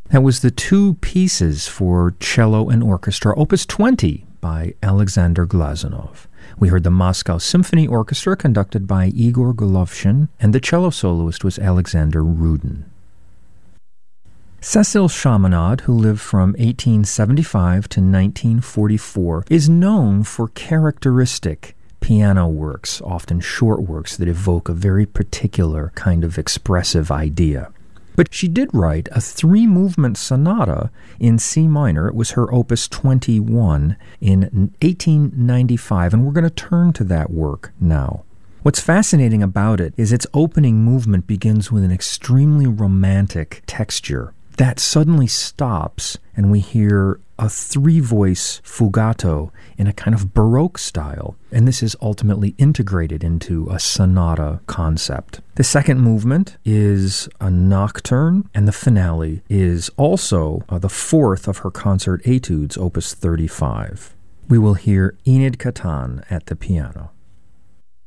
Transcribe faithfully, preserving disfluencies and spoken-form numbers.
That was the two pieces for cello and orchestra, Opus twenty by Alexander Glazunov. We heard the Moscow Symphony Orchestra conducted by Igor Golovshin, and the cello soloist was Alexander Rudin. Cecil Chaminade, who lived from eighteen seventy-five to nineteen forty-four, is known for characteristic piano works, often short works that evoke a very particular kind of expressive idea. But she did write a three-movement sonata in C minor. It was her Opus twenty-one in eighteen ninety-five, and we're going to turn to that work now. What's fascinating about it is its opening movement begins with an extremely romantic texture. That suddenly stops, and we hear a three-voice fugato in a kind of Baroque style, and this is ultimately integrated into a sonata concept. The second movement is a nocturne, and the finale is also uh, the fourth of her concert etudes, Opus thirty-five. We will hear Enid Catan at the piano.